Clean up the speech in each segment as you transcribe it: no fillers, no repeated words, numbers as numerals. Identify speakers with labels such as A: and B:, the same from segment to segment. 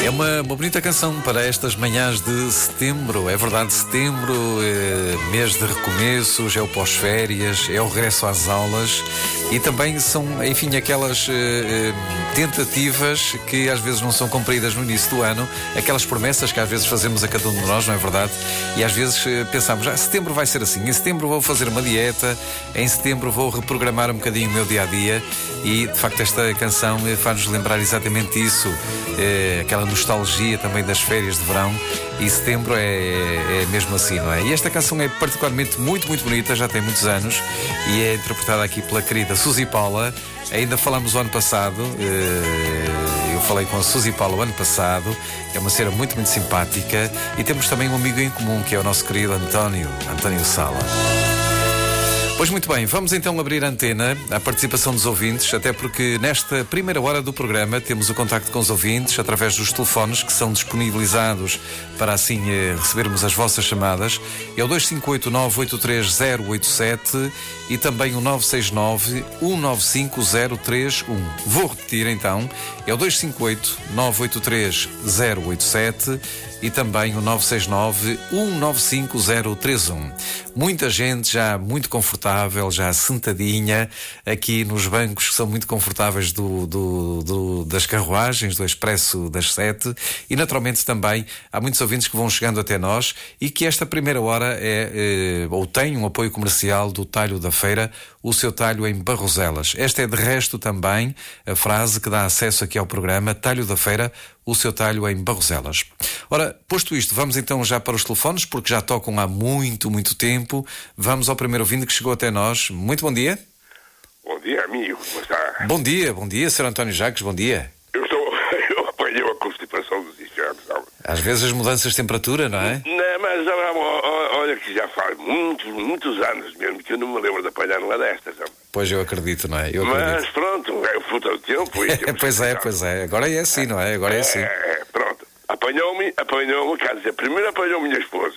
A: É uma bonita canção para estas manhãs de setembro. É verdade, setembro é mês de recomeços, é o pós-férias, é o regresso às aulas e também são, enfim, aquelas tentativas que às vezes não são cumpridas no início do ano, aquelas promessas que às vezes fazemos a cada um de nós, não é verdade? E às vezes pensamos, setembro vai ser assim, em setembro vou fazer uma dieta, em setembro vou reprogramar um bocadinho o meu dia-a-dia e, de facto, esta canção faz-nos lembrar exatamente isso, aquela nostalgia também das férias de verão, e setembro é mesmo assim, não é? E esta canção é particularmente muito bonita, já tem muitos anos e é interpretada aqui pela querida Suzy Paula. Ainda falamos o ano passado, eu falei com a Suzy Paula o ano passado, é uma senhora muito simpática, e temos também um amigo em comum que é o nosso querido António Sala. Pois muito bem, vamos então abrir a antena à participação dos ouvintes, até porque nesta primeira hora do programa temos o contacto com os ouvintes através dos telefones que são disponibilizados para assim recebermos as vossas chamadas. É o 258-983-087 e também o 969-195-031. Vou repetir então, é o 258-983-087 e também o 969-195-031. Muita gente já muito confortável, já sentadinha aqui nos bancos que são muito confortáveis das carruagens, do Expresso das 7, e naturalmente também há muitos ouvintes que vão chegando até nós e que esta primeira hora ou tem um apoio comercial do Talho da Feira, o seu talho em Barroselas. Esta é de resto também a frase que dá acesso aqui ao programa, Talho da Feira, o seu talho em Barroselas. Ora, posto isto, vamos então já para os telefones, porque já tocam há muito tempo. Vamos ao primeiro ouvinte que chegou até nós. Muito bom dia.
B: Bom dia, amigo. Como está?
A: Bom dia, Sr. António Jacques, bom dia.
B: Eu apanhei a constipação dos infernos, sabe?
A: Às vezes as mudanças de temperatura, não é?
B: Não, mas olha que já faz muitos anos mesmo que eu não me lembro de apanhar uma destas, sabe?
A: Pois eu acredito, não é?
B: Mas pronto, é o fruto do tempo.
A: Pois é. Agora é assim, não é? Agora é assim.
B: Pronto. Apanhou-me, quer dizer, primeiro apanhou minha esposa.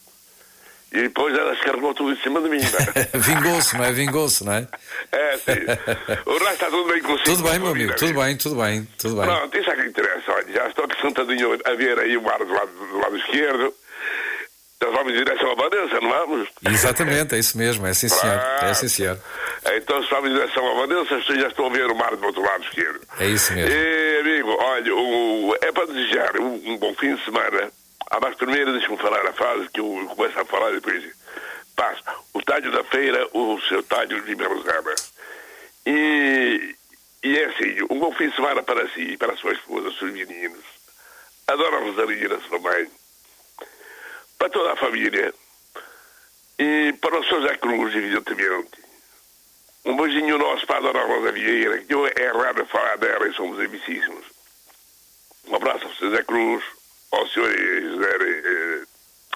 B: E depois ela descarregou tudo em cima de mim, não é?
A: Vingou-se, não é?
B: Sim. O resto está tudo bem consigo.
A: Tudo bem, meu amigo, tudo bem.
B: Pronto, isso é que interessa. Olha, já estou aqui sentadinho a ver aí o mar do lado esquerdo. Nós vamos em direção a Valença, não vamos?
A: Exatamente, é isso mesmo, é sim, senhor.
B: Então, se vamos em direção a Valença, já estou a ver o mar do outro lado esquerdo.
A: É isso mesmo.
B: E, amigo, olha, é para desejar um bom fim de semana. Mas primeiro deixa-me falar a frase que eu começo a falar e depois passo. O talho da feira, o seu talho de Barroselas. E é assim, um bom fim de semana para si e para a sua esposa, os seus meninos. A Dona Rosalia, a sua mãe. Para toda a família. E para o Sr. José Cruz, evidentemente. Um beijinho nosso para a Dona Rosa Vieira, que eu é raro falar dela e somos amicíssimos. Um abraço ao Sr. José Cruz, ao Sr. José,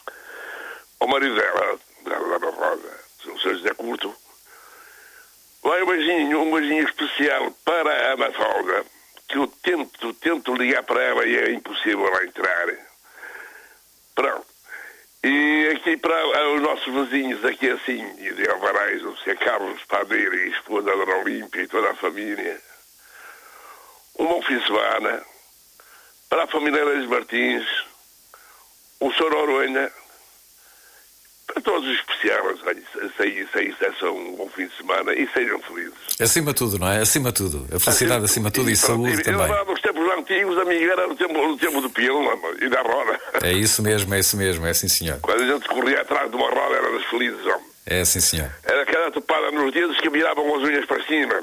B: ao marido dela, da Dona Rosa, o Sr. José Curto. Vai um beijinho especial para a Mafalda, que eu tento ligar para ela e é impossível lá entrar. Pronto. E aqui para os nossos vizinhos, aqui assim, de Alvarais, o Sr. Carlos Padeiro e a esposa da Dona Olímpia e toda a família. Um bom fim de semana. Para a família Reis Martins, o Sr. Noronha, para todos os especiais, sem exceção, um bom fim de semana e sejam felizes.
A: Acima de tudo, não é? Acima de tudo. A felicidade acima de tudo e saúde também.
B: Eu nos tempos antigos, amigo, era no tempo do peão e da roda.
A: É isso mesmo, é sim, senhor.
B: Quando a gente corria atrás de uma roda, era das felizes, homem.
A: É sim, senhor.
B: Era aquela topada nos dedos que viravam as unhas para cima.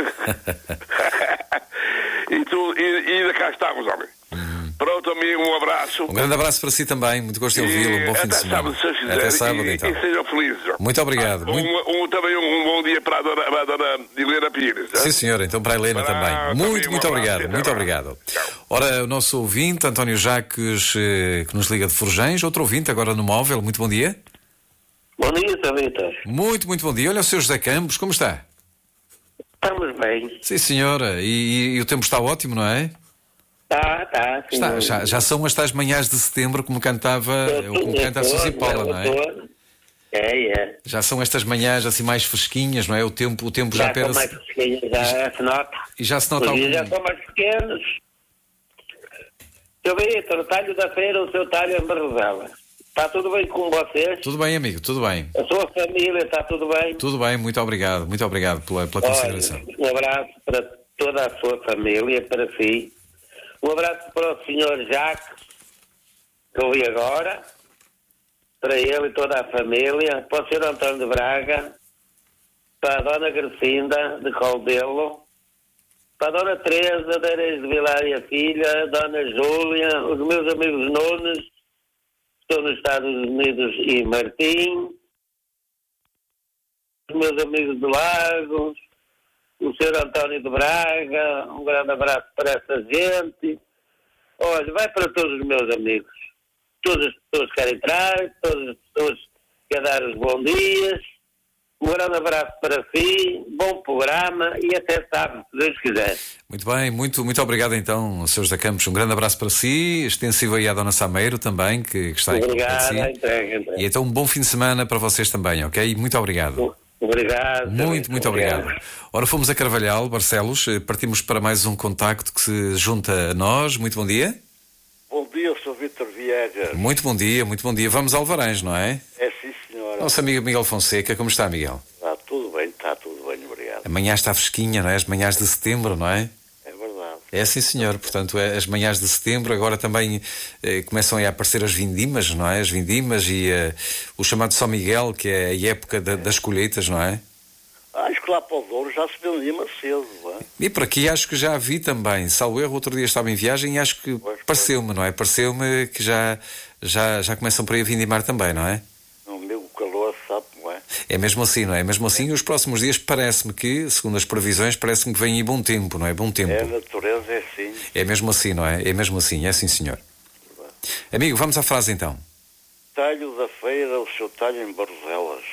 B: E ainda cá estávamos, homem. Pronto, amigo, um abraço.
A: Um grande abraço para si também, muito gosto de ouvi-lo, um bom fim de semana.
B: Até sábado, então. E sejam felizes.
A: Muito obrigado.
B: Também um bom dia para a dona Helena Pires.
A: Sim, senhora, então para a Helena também. Muito obrigado. Ora, o nosso ouvinte, António Jacques, que nos liga de Forjães, outro ouvinte agora no móvel, muito bom dia.
C: Bom dia, Sr. Vitor.
A: Muito bom dia. Olha o Sr. José Campos, como está?
C: Estamos bem.
A: Sim, senhora, e o tempo está ótimo, não é?
C: Tá.
A: Já são as tais manhãs de setembro, como canta a Suzy Paula, não é?
C: É.
A: Já são estas manhãs assim mais fresquinhas, não é? O tempo já perde.
C: Já são mais fresquinhas, já se nota.
A: E já se nota
C: Os dias já são mais pequenos. Seu Vitor, o talho da feira, o seu talho em Barroselas. Está tudo bem com vocês?
A: Tudo bem, amigo, tudo bem.
C: A sua família está tudo bem?
A: Tudo bem, muito obrigado pela consideração.
C: Olha, um abraço para toda a sua família, para si. Um abraço para o senhor Jacques, que eu vi agora, para ele e toda a família, para o senhor António de Braga, para a dona Gracinda de Coldelo, para a dona Teresa de Areias de Vilar e a filha, a dona Júlia, os meus amigos Nunes, que estão nos Estados Unidos, e Martim, os meus amigos de Lagos, o senhor António de Braga, um grande abraço para essa gente. Olha, vai para todos os meus amigos. Todas as pessoas que querem entrar, todas as pessoas que querem dar os bons dias. Um grande abraço para si, bom programa e até sábado, se Deus quiser.
A: Muito bem, muito obrigado então, Sr. José Campos. Um grande abraço para si, extensivo aí à Dona Sameiro também, que está aqui.
C: Obrigado, entrega.
A: E então um bom fim de semana para vocês também, ok? Muito obrigado.
C: Obrigado.
A: Muito obrigado. Ora, fomos a Carvalhal, Barcelos, partimos para mais um contacto que se junta a nós. Muito bom dia.
D: Bom dia, Sr. Vítor Viegas.
A: Muito bom dia. Vamos a Alvarães, não é?
D: É sim, senhora.
A: Nosso amigo Miguel Fonseca, como está, Miguel?
D: Está tudo bem, obrigado.
A: Amanhã está fresquinha, não é? As manhãs de setembro, não é?
D: É verdade.
A: É sim, senhor. Portanto, as manhãs de setembro, agora também começam a aparecer as vindimas, não é? As vindimas e o chamado São Miguel, que é a época das colheitas, não é?
D: Acho que lá para o Douro já se vendima cedo, não é?
A: E por aqui acho que já a vi também. Salvo erro, outro dia estava em viagem e acho que pareceu-me, não é? Pareceu-me que já começam por aí a vindimar também, não é?
D: No meu calor, sabe, não é?
A: É mesmo assim, não é? Mesmo assim, os próximos dias parece-me que, segundo as previsões, parece-me que vem aí bom tempo, não é? Bom tempo.
D: É, a natureza é assim.
A: É mesmo assim, não é? É mesmo assim, é sim, senhor. Amigo, vamos à frase então.
D: Talho da feira, o seu talho em Barroselas.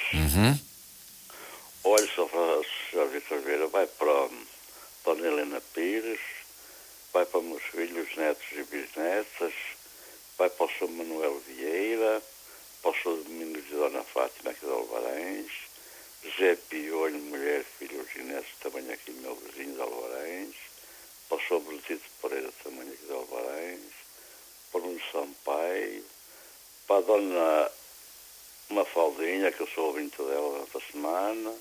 D: Olha, Sr. Vítor Vieira, vai para a Dona Helena Pires, vai para meus filhos, netos e bisnetas, vai para o Sr. Manuel Vieira, para o Sr. Domingos e Dona Fátima aqui de Alvarães, José Piolho, mulher, filhos e netos também aqui meu vizinho de Alvarães, para o Sr. Benedito Pereira também aqui de Alvarães, para o Sampaio, para a Dona Mafaldinha, que eu sou ouvinte dela esta semana,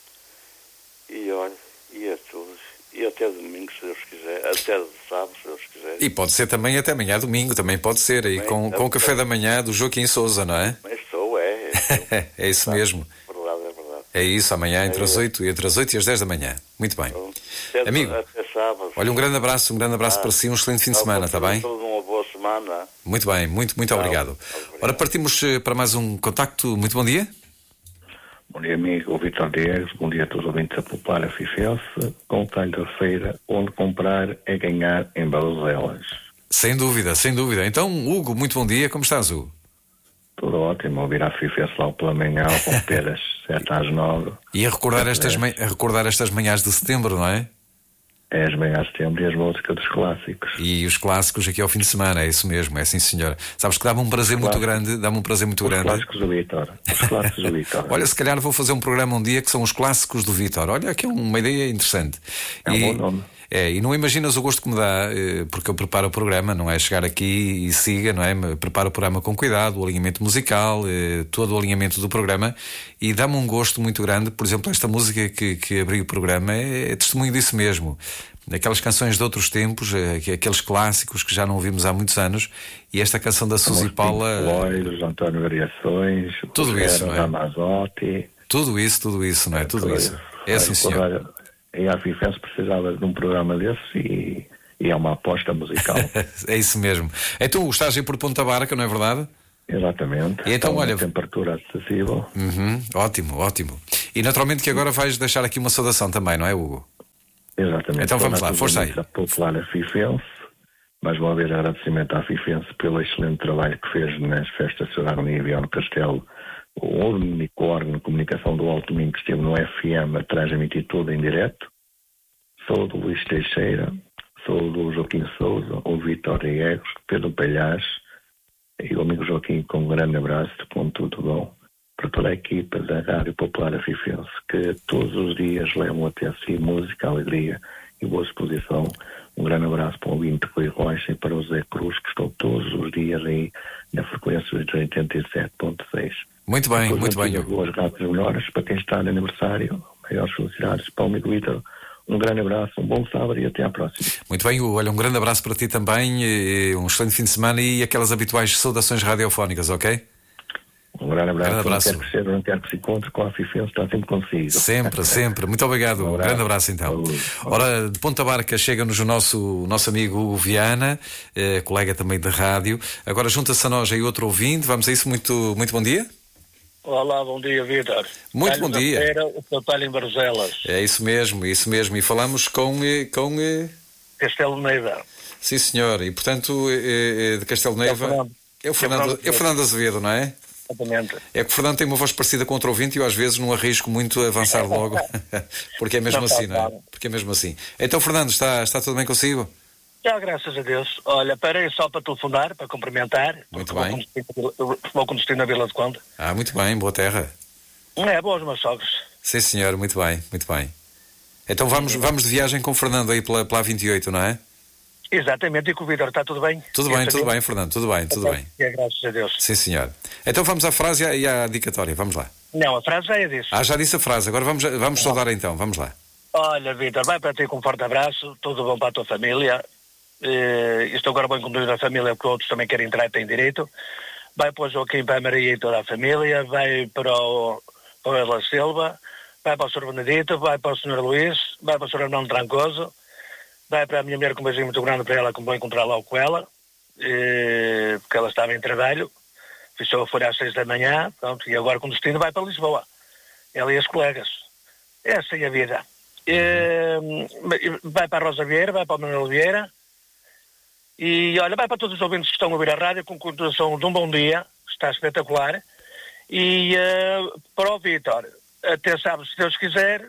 D: e olha, e a todos, e até domingo, se Deus quiser, até sábado, se Deus quiser.
A: E pode ser também até amanhã, domingo, também pode ser, aí com o café da manhã do Joaquim Sousa, não é?
D: Mas estou, é
A: é isso mesmo.
D: É verdade.
A: É isso, amanhã entre as 8 e as 10 da manhã. Muito bem.
D: Até
A: amigo,
D: até sábado.
A: Olha, um grande abraço para si, um excelente fim de semana, está bem?
D: Uma boa semana.
A: Muito bem, muito obrigado. Ora, partimos para mais um contacto. Muito bom dia.
E: Bom dia, amigo. O Vítor Diegues. Bom dia a todos os ouvintes da Popular Afifense. Com o talho da feira, onde comprar é ganhar em Barroselas.
A: Sem dúvida. Então, Hugo, muito bom dia. Como estás, Hugo?
E: Tudo ótimo. Ouvir a Afifense lá pela manhã, ao romper às 7 às 9.
A: E a recordar estas manhãs de setembro, não é?
E: É as manhãs de setembro e as músicas dos clássicos.
A: E os clássicos aqui ao fim de semana, é isso mesmo, é sim, senhor. Sabes que dá-me um prazer muito grande.
E: Os clássicos do Vítor.
A: Olha, se calhar vou fazer um programa um dia que são os clássicos do Vítor. Olha, aqui é uma ideia interessante.
E: É um bom nome.
A: E não imaginas o gosto que me dá, porque eu preparo o programa, não é chegar aqui e siga, não é? Preparo o programa com cuidado, o alinhamento musical, todo o alinhamento do programa, e dá-me um gosto muito grande. Por exemplo, esta música que abriu o programa é testemunho disso mesmo. Aquelas canções de outros tempos, aqueles clássicos que já não ouvimos há muitos anos, e esta canção da Suzy Paula.
E: Os António Variações,
A: tudo isso, não é?
E: Ramazotti.
A: Tudo isso, não é? Tudo isso. É assim, senhor.
E: E a Afifense precisava de um programa desses e é uma aposta musical.
A: É isso mesmo. Então estás aí por Ponta Barca, não é verdade?
E: Exatamente.
A: E então, olha,
E: temperatura acessível.
A: Ótimo. E naturalmente que agora vais deixar aqui uma saudação também, não é, Hugo?
E: Exatamente.
A: Então vamos lá, força aí.
E: A Popular Afifense, mais uma vez agradecimento à Afifense pelo excelente trabalho que fez nas festas de Sr. Arminio e no Castelo. O unicórnio comunicação do Alto Minho que esteve no FM a transmitir tudo em direto. Sou do Luís Teixeira, sou do Joaquim Sousa, o Vítor Diegues, Pedro Palhares e o amigo Joaquim, com um grande abraço, com tudo bom, para toda a equipa da Rádio Popular Afifense, que todos os dias levam até si música, alegria e boa exposição. Um grande abraço para o ouvinte Rui Rocha e para o Zé Cruz, que estou todos os dias aí na frequência de 87.6.
A: Muito bem,
E: depois,
A: muito bem.
E: Boas gratas menores para quem está de aniversário, maiores felicidades para o amigo Vitor. Um grande abraço, um bom sábado e até à próxima.
A: Muito bem, olha, um grande abraço para ti também, um excelente fim de semana e aquelas habituais saudações radiofónicas, ok?
E: Um grande abraço. Não quer que seja, não quer que se encontre com a Fifense, está sempre consigo.
A: Sempre, sempre. Muito obrigado. Um grande abraço, então. Ora, de Ponta Barca chega-nos o nosso amigo Hugo Viana, colega também de rádio. Agora junta-se a nós aí outro ouvinte. Vamos a isso. Muito bom dia.
F: Olá, bom dia, Vítor.
A: Muito bom dia.
F: O Patalho em Barzelas.
A: É isso mesmo. E falamos com
F: Castelo Neiva.
A: Sim, senhor. E, portanto, de Castelo Neiva... É o Fernando Azevedo, não é?
F: Exatamente.
A: É que o Fernando tem uma voz parecida com outro ouvinte e eu às vezes não arrisco muito a avançar logo, porque é mesmo assim, não é? Porque é mesmo assim. Então, Fernando, está tudo bem consigo?
F: Já, graças a Deus. Olha, parei só para telefonar, para cumprimentar.
A: Muito bem.
F: Vou com destino na Vila de Conde.
A: Muito bem, boa terra.
F: É, bons meus sogros.
A: Sim, senhor, muito bem, muito bem. Então vamos de viagem com o Fernando aí pela A28, não é?
F: Exatamente, e com o Vítor, está tudo bem?
A: Tudo bem, Fernando, tudo bem.
F: É, graças a Deus.
A: Sim, senhor. Então vamos à frase e à dicatória, vamos lá.
F: Não, a frase já é disso.
A: Já disse a frase, agora vamos saudar então, vamos lá.
F: Olha, Vítor, vai para ti com um forte abraço, tudo bom para a tua família. Estou agora bem conduzir a família, porque outros também querem entrar e têm direito. Vai para o Joaquim, para a Maria e toda a família, vai para o Ela Silva, vai para o Sr. Benedito, vai para o Sr. Luís, vai para o Sr. Hernando Trancoso, vai para a minha mulher com um beijinho muito grande para ela, como vou encontrar logo com ela, porque ela estava em trabalho, fechou a folha às 6 da manhã, pronto, e agora com destino vai para Lisboa, ela e as colegas. É assim a vida. Vai para a Rosa Vieira, vai para o Manuel Vieira, e olha, vai para todos os ouvintes que estão a ouvir a rádio com continuação de um bom dia, está espetacular, e para o Vítor, até sábado se Deus quiser,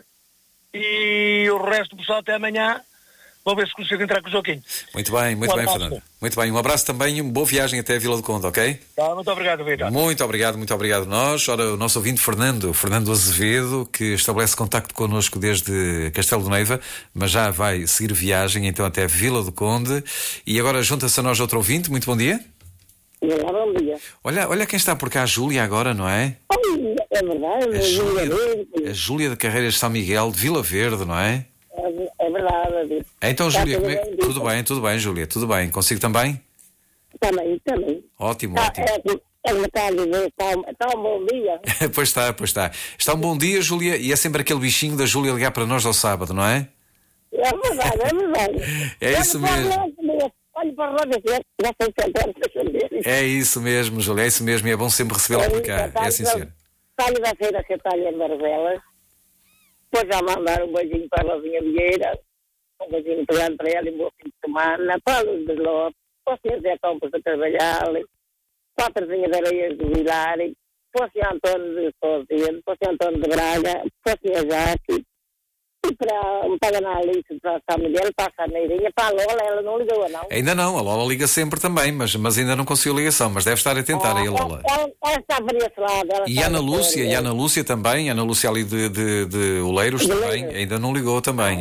F: e o resto do pessoal até amanhã. Vou ver se consigo entrar com o Joaquim.
A: Muito bem, Fernando. Muito bem, um abraço também e uma boa viagem até a Vila do Conde, ok?
F: Muito obrigado, Vitor.
A: Muito obrigado nós. Ora, o nosso ouvinte Fernando Azevedo, que estabelece contacto connosco desde Castelo de Neiva, mas já vai seguir viagem então até a Vila do Conde. E agora junta-se a nós outro ouvinte. Muito bom dia.
G: Olá, bom dia.
A: Olha quem está por cá, a Júlia agora, não é?
G: É verdade.
A: A Júlia de Carreiras de São Miguel, de Vila Verde, não é?
G: É verdade.
A: Então, Júlia, tudo bem, Júlia, tudo bem. Consigo também?
G: Também.
A: Ótimo.
G: É metade, está um bom dia.
A: Pois está. Está um bom dia, Júlia, e é sempre aquele bichinho da Júlia ligar para nós ao sábado, não é?
G: É verdade.
A: É isso mesmo.
G: Olha para a roda, já sei que
A: é isso mesmo, Júlia, é isso mesmo, e é bom sempre recebê-la por cá. É assim, senhor.
G: Talho da feira que está ali em Barzelas. Depois já mandar um beijinho para a Rosinha Vieira, um beijinho grande para ela e um bom fim de semana, para a Luz de Lopes, para o Sr. Zé Campos a trabalhar, para a Terzinha de Areias do Vilar, para o Sr. António de Sousa, para o Sr. António de Braga, para o Sr. Jaque, e para a Ana Alice, para a família, para a Saneirinha, para a Lola, ela não ligou, não?
A: Ainda não, a Lola liga sempre também, mas ainda não conseguiu ligação, mas deve estar a tentar aí a Lola.
G: Ela está para esse lado.
A: E a Ana Lúcia também, Ana Lúcia ali de Oleiros também, ainda não ligou.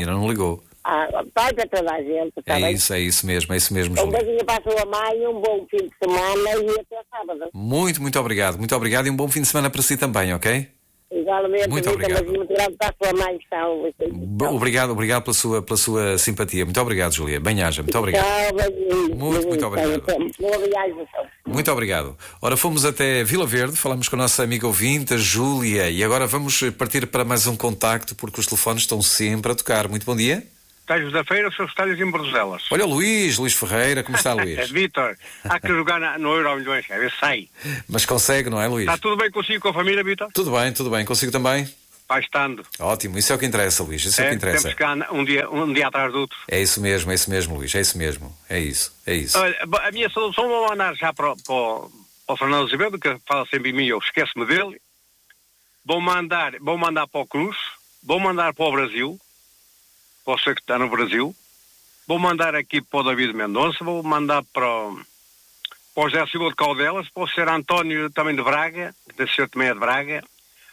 G: Vai para toda a gente, está bem?
A: É isso mesmo, Júlia.
G: Um beijinho para a sua mãe, um bom fim de semana e até sábado.
A: Muito obrigado e um bom fim de semana para si também, ok?
G: Igualmente,
A: muito obrigado.
G: Muito grande para a sua mãe que está
A: Obrigado pela sua simpatia. Muito obrigado, Júlia. Bem-aja, muito obrigado. Muito obrigado. Muito obrigado. Ora, fomos até Vila Verde, falamos com a nossa amiga ouvinte, a Júlia, e agora vamos partir para mais um contacto, porque os telefones estão sempre a tocar. Muito bom dia.
H: Talhos da Feira, seus talhos em Bruxelas.
A: Olha, Luís Ferreira, como está, Luís?
H: Vítor, há que jogar no Euro Milhões, a ver se sai.
A: Mas consegue, não é, Luís?
H: Está tudo bem consigo, com a família, Vítor?
A: Tudo bem, consigo também?
H: Vai estando.
A: Ótimo, isso é o que interessa, Luís, isso é o que interessa.
H: Temos que andar um dia atrás do outro.
A: É isso mesmo, Luís, é isso mesmo, é isso.
H: Olha, a minha solução vou mandar já para o Fernando Azevedo, que fala sempre em mim, eu esqueço-me dele. Vou mandar para o Cruz, vou mandar para o Brasil, para você que está no Brasil. Vou mandar aqui para o David Mendonça, vou mandar para o José Silva de Caldelas, para o Sr. António também de Braga, que o senhor também é de Braga,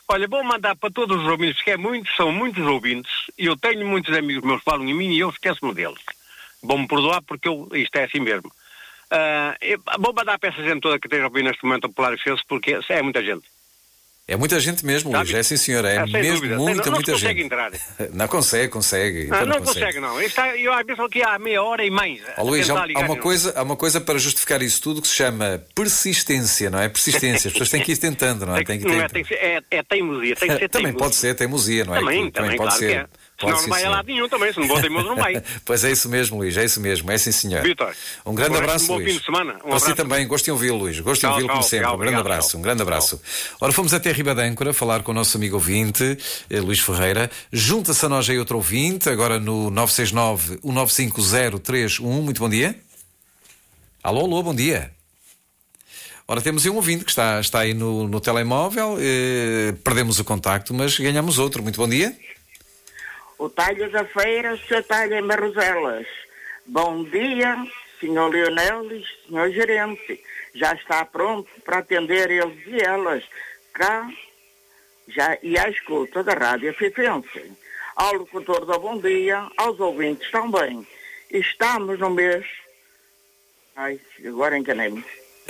H: Olha, vou mandar para todos os ouvintes, que são muitos ouvintes, e eu tenho muitos amigos meus que falam em mim e eu esqueço-me deles. Vão-me perdoar porque isto é assim mesmo. Vou mandar para essa gente toda que esteja a ouvir neste momento o Popular Fense, porque é muita gente.
A: É muita gente mesmo, Luís, é sim senhor, é mesmo
H: dúvida.
A: muita gente.
H: Não consegue entrar.
A: Não consegue. Então
H: não consegue, não. Eu às vezes aqui há meia hora e mais.
A: Luís, há uma coisa para justificar isso tudo que se chama persistência, não é? Persistência, as pessoas têm que ir tentando, não é?
H: É teimosia, tem que ser
A: Também pode ser teimosia, não é?
H: Também pode
A: claro
H: ser.
A: Que é.
H: Senão não vai a lado nenhum também, se não for teimoso não vai.
A: Pois é isso mesmo, Luís, é isso mesmo, é sim senhor.
H: Vitor,
A: um grande abraço,
H: bom
A: Luís.
H: Fim de semana.
A: Para si também, gosto de ouvi-lo, Luís, gosto de ouvi-lo como sempre. Um grande abraço. Ora, fomos até Riba de Âncora falar com o nosso amigo ouvinte, Luís Ferreira. Junta-se a nós aí outro ouvinte, agora no 969-195-031. Muito bom dia. Alô, bom dia. Ora, temos aí um ouvinte que está aí no telemóvel, perdemos o contacto, mas ganhamos outro. Muito bom dia.
I: O talho da feira, o seu talho em Barroselas. Bom dia, Sr. Leonel e Sr. Gerente. Já está pronto para atender eles e elas. Cá, já e à escuta da Rádio Fifense. Ao locutor da bom dia, aos ouvintes também. Estamos no mês... Ai, agora enganei-me.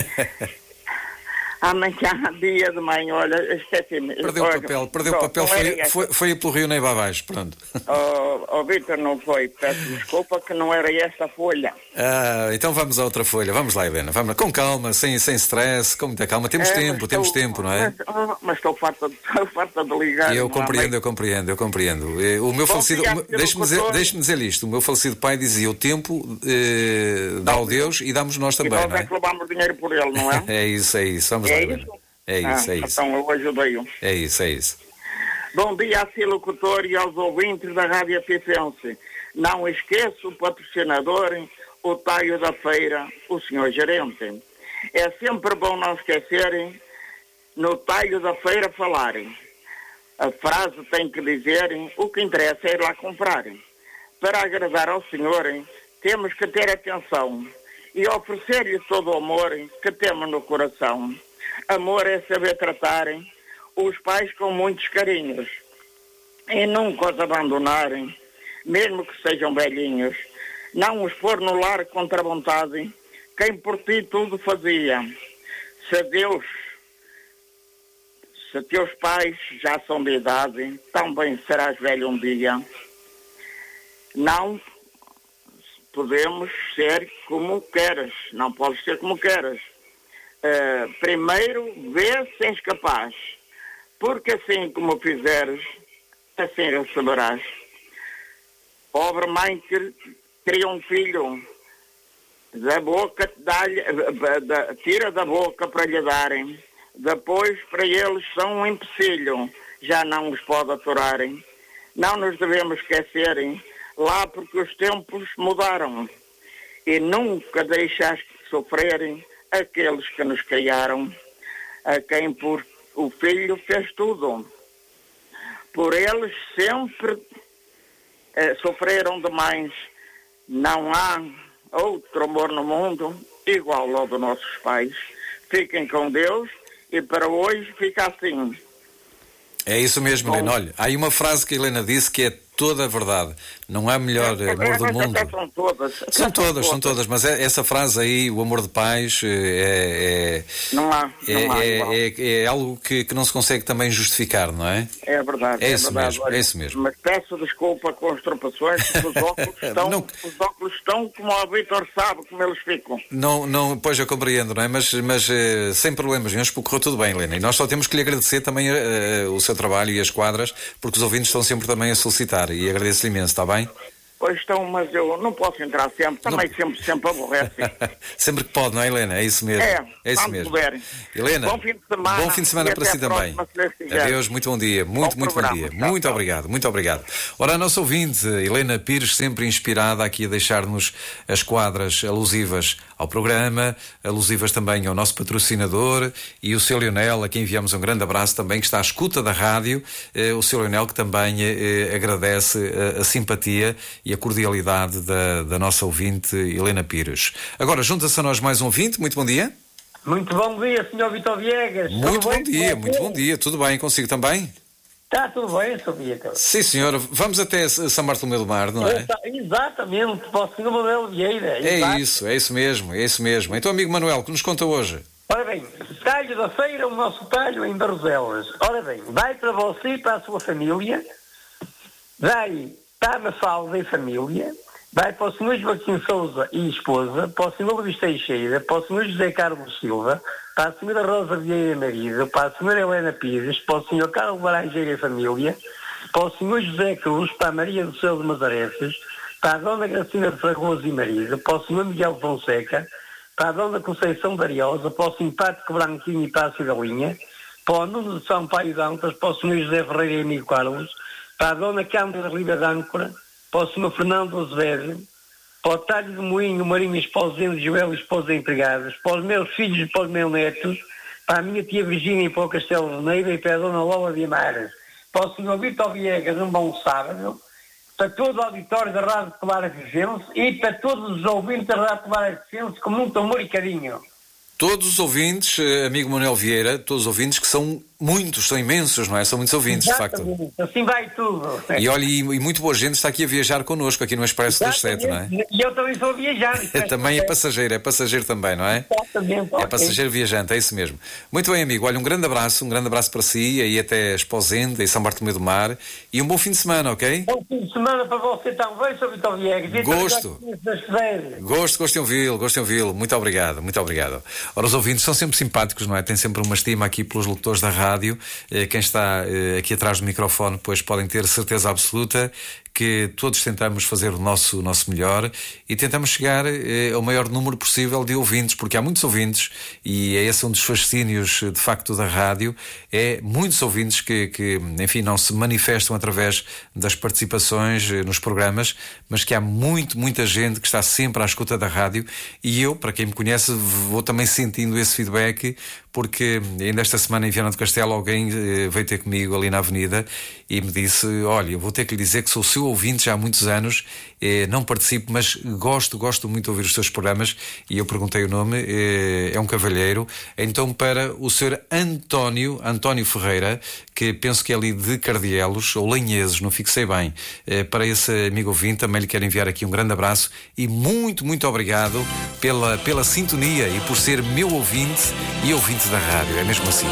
I: Amanhã, dia de manhã, olha, esqueci-me.
A: Perdeu o papel, foi pelo Rio Neiva abaixo, pronto.
I: Vítor, não foi, peço desculpa que não era esta folha.
A: Então vamos a outra folha, vamos lá, Helena, vamos lá. Com calma, sem stress, com muita calma, temos tempo, não é?
I: Mas estou farta de ligar.
A: Eu compreendo. O meu falecido, deixe-me dizer isto, o meu falecido pai dizia, o tempo dá ao Deus e damos nós também,
I: não é? Que levamos dinheiro por ele, não é?
A: É isso, vamos lá, Helena. É isso.
I: Então eu ajudei-o.
A: É isso.
I: Bom dia a si, locutor, e aos ouvintes da Rádio Fifense. Não esqueça o patrocinador, o talho da feira, o Sr. Gerente. É sempre bom não esquecerem, no talho da feira falarem. A frase tem que dizerem, o que interessa é ir lá comprarem. Para agradar ao Senhor, temos que ter atenção e oferecer-lhe todo o amor que temos no coração. Amor é saber tratarem os pais com muitos carinhos e nunca os abandonarem, mesmo que sejam velhinhos. Não os pôr no lar contra a vontade, quem por ti tudo fazia. Se teus pais já são de idade, também serás velho um dia. Não podemos ser como queres, não podes ser como queres. Primeiro vê se és capaz, porque assim como fizeres, assim receberás. Pobre mãe que cria um filho, da boca tira da boca para lhe darem, depois para eles são um empecilho, já não os pode aturarem. Não nos devemos esquecerem, lá porque os tempos mudaram, e nunca deixaste de sofrerem aqueles que nos criaram, a quem por o filho fez tudo. Por eles sempre sofreram demais. Não há outro amor no mundo igual ao dos nossos pais. Fiquem com Deus e para hoje fica assim.
A: É isso mesmo, Helena. Olha, há aí uma frase que a Helena disse que é toda a verdade. Não há melhor amor do mundo. São todas, mas essa frase aí, o amor de pais, é algo que não se consegue também justificar, não é?
I: É verdade.
A: É isso mesmo.
I: Mas peço desculpa com as tropeções, porque os óculos estão como o Vítor sabe como eles ficam.
A: Pois eu compreendo, não é? Mas sem problemas nenhum, porque correu tudo bem, Helena. E nós só temos que lhe agradecer também o seu trabalho e as quadras, porque os ouvintes estão sempre também a solicitar, e agradeço-lhe imenso, está bem?
I: Pois estão, mas eu não posso entrar sempre, também sempre aborrece.
A: Sempre que pode, não é, Helena? É isso mesmo. É isso mesmo.
I: Puderem.
A: Helena,
I: bom fim de semana
A: para si também. Adeus, muito bom dia. Muito bom dia. Muito obrigado. Ora, a nossa ouvinte, Helena Pires, sempre inspirada aqui a deixar-nos as quadras alusivas ao programa, alusivas também ao nosso patrocinador, e o seu Leonel, a quem enviamos um grande abraço também, que está à escuta da rádio, o seu Leonel, que também agradece a simpatia e a cordialidade da nossa ouvinte Helena Pires. Agora, junta-se a nós mais um ouvinte. Muito bom dia.
J: Muito bom dia, Sr. Vitor Viegas.
A: Muito bom dia, tudo bem consigo também?
J: Está tudo bem, Sr. Vitor.
A: Sim, senhor, vamos até São Bartolomeu do Mar, não é?
J: Exatamente, para o Sr. Manuel Vieira.
A: É isso mesmo. Então, amigo Manuel, que nos conta hoje?
J: Ora bem, talho da feira, o nosso talho em Barroselas. Ora bem, vai para você e para a sua família, vai para a Mafalda e família, vai para o Sr. Joaquim Sousa e esposa, para o Sr. Luís Teixeira, para o Sr. José Carlos Silva, para a Sra. Rosa Vieira Marido, para a Sra. Helena Pires, para o Sr. Carlos Laranjeira e família, para o Sr. José Cruz, para a Maria do Céu de Mazareces, para a Dona Gracina de Fragoso e Marido, para o Sr. Miguel Fonseca, para a Dona Conceição Dariosa, para o simpático Branquinho e para a Cigalinha, para o Nuno de Sampaio Dantas, para o Sr. José Ferreira e amigo Carlos, para a Dona Cândida Riba d'Âncora, para o Sr. Fernando Azevedo, para o Talho do Moinho, Marinho, esposa de Joel e esposa empregadas, para os meus filhos e para os meus netos, para a minha tia Virgínia e para o Castelo de Neiva e para a Dona Lola de Amaras, para o Sr. Vitor Viegas, um bom sábado, para todo o auditório da Rádio Popular Artesense e para todos os ouvintes da Rádio Popular Artesense com muito amor e carinho.
A: Todos os ouvintes, amigo Manuel Vieira, todos os ouvintes que são muitos, são imensos, não é? São muitos ouvintes,
J: exatamente,
A: de facto.
J: Assim vai tudo.
A: E olha, e muito boa gente está aqui a viajar connosco, aqui no Expresso das 7, não é?
J: E eu também sou viajante.
A: Também é passageiro também, não é?
J: Exatamente.
A: É passageiro viajante, é isso mesmo. Muito bem, amigo, olha, um grande abraço para si, aí até Esposende, em São Bartolomeu do Mar, e um bom fim de semana, ok?
J: Bom fim de semana para você também, Sr. Vitor Viegas.
A: Gosto de ouvi-lo, muito obrigado. Ora, os ouvintes são sempre simpáticos, não é? Tem sempre uma estima aqui pelos locutores da rádio. Quem está aqui atrás do microfone, pois podem ter certeza absoluta que todos tentamos fazer o nosso melhor e tentamos chegar ao maior número possível de ouvintes, porque há muitos ouvintes, e é esse um dos fascínios de facto da rádio, é muitos ouvintes que enfim, não se manifestam através das participações nos programas, mas que há muita gente que está sempre à escuta da rádio, e eu, para quem me conhece, vou também sentindo esse feedback, porque ainda esta semana em Viana do Castelo alguém veio ter comigo ali na avenida e me disse, olha, eu vou ter que lhe dizer que sou seu ouvinte já há muitos anos, não participo, mas gosto muito de ouvir os seus programas. E eu perguntei o nome, é um cavalheiro. Então, para o Sr. António Ferreira, que penso que é ali de Cardielos ou Lanheses, não fixei bem, para esse amigo ouvinte também lhe quero enviar aqui um grande abraço e muito obrigado pela sintonia e por ser meu ouvinte e ouvinte da rádio, é mesmo assim.